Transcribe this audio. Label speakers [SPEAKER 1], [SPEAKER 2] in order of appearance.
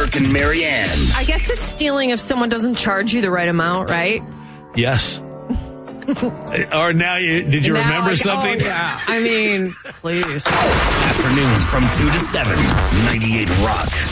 [SPEAKER 1] Mark and Marianne.
[SPEAKER 2] I guess it's stealing if someone doesn't charge you the right amount, right?
[SPEAKER 3] Yes. Or now, did you remember something?
[SPEAKER 2] Oh, yeah. I mean, please.
[SPEAKER 1] Afternoons from 2 to 7, 98 Rock.